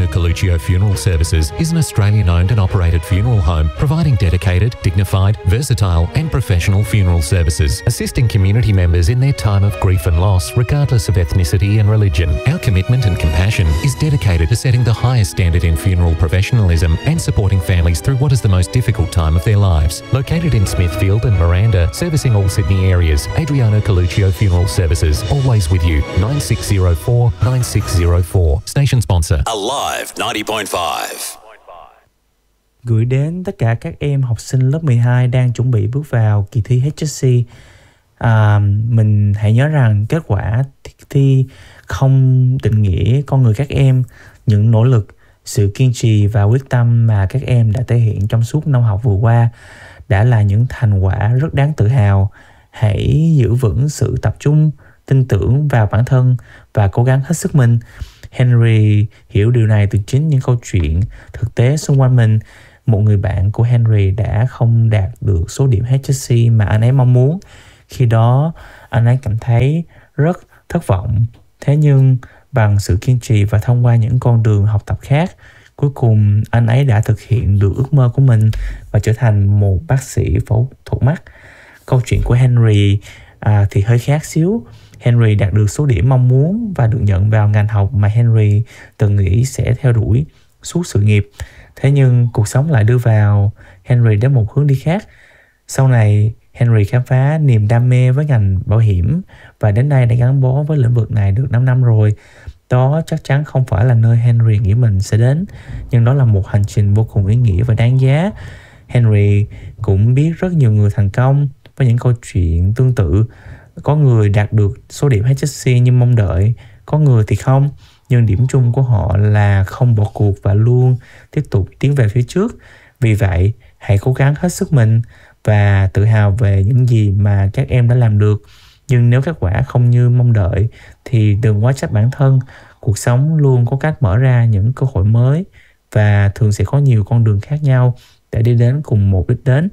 Coluccio Funeral Services is an Australian-owned and operated funeral home providing dedicated, dignified, versatile and professional funeral services, assisting community members in their time of grief and loss regardless of ethnicity and religion. Our commitment and compassion is dedicated to setting the highest standard in funeral professionalism and supporting families through what is the most difficult time of their lives. Located in Smithfield and Miranda, servicing all Sydney areas, Adriano Coluccio Funeral Services, always with you. 9604 9604. Station sponsor. Alive 90.5. Gửi đến tất cả các em học sinh lớp 12 đang chuẩn bị bước vào kỳ thi HSC. Mình hãy nhớ rằng kết quả thi không định nghĩa con người các em. Những nỗ lực, sự kiên trì và quyết tâm mà các em đã thể hiện trong suốt năm học vừa qua đã là những thành quả rất đáng tự hào. Hãy giữ vững sự tập trung, tin tưởng vào bản thân và cố gắng hết sức mình. Henry hiểu điều này từ chính những câu chuyện thực tế xung quanh mình. Một người bạn của Henry đã không đạt được số điểm HSC mà anh ấy mong muốn. Khi đó, anh ấy cảm thấy rất thất vọng. Thế nhưng, bằng sự kiên trì và thông qua những con đường học tập khác, cuối cùng anh ấy đã thực hiện được ước mơ của mình và trở thành một bác sĩ phẫu thuật mắt. Câu chuyện của Henry thì hơi khác xíu. Henry đạt được số điểm mong muốn và được nhận vào ngành học mà Henry từng nghĩ sẽ theo đuổi suốt sự nghiệp. Thế nhưng cuộc sống lại đưa vào Henry đến một hướng đi khác. Sau này, Henry khám phá niềm đam mê với ngành bảo hiểm và đến nay đã gắn bó với lĩnh vực này được 5 năm rồi. Đó chắc chắn không phải là nơi Henry nghĩ mình sẽ đến, nhưng đó là một hành trình vô cùng ý nghĩa và đáng giá. Henry cũng biết rất nhiều người thành công với những câu chuyện tương tự. Có người đạt được số điểm HSC như mong đợi, có người thì không. Nhưng điểm chung của họ là không bỏ cuộc và luôn tiếp tục tiến về phía trước. Vì vậy, hãy cố gắng hết sức mình và tự hào về những gì mà các em đã làm được. Nhưng nếu kết quả không như mong đợi thì đừng quá trách bản thân. Cuộc sống luôn có cách mở ra những cơ hội mới và thường sẽ có nhiều con đường khác nhau để đi đến cùng một đích đến.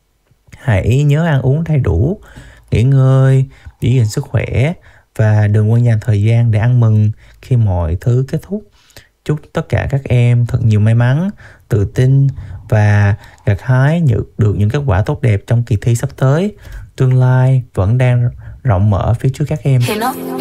Hãy nhớ ăn uống đầy đủ, nghỉ ngơi, giữ gìn sức khỏe và đừng quên dành thời gian để ăn mừng khi mọi thứ kết thúc. Chúc tất cả các em thật nhiều may mắn, tự tin và gặt hái được những kết quả tốt đẹp trong kỳ thi sắp tới. Tương lai vẫn đang rộng mở phía trước các em.